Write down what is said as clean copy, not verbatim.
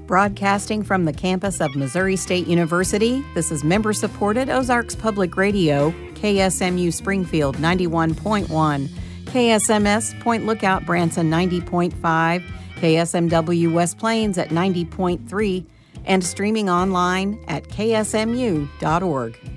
Broadcasting from the campus of Missouri State University, this is member-supported Ozarks Public Radio, KSMU Springfield 91.1, KSMS Point Lookout Branson 90.5, KSMW West Plains at 90.3, and streaming online at ksmu.org.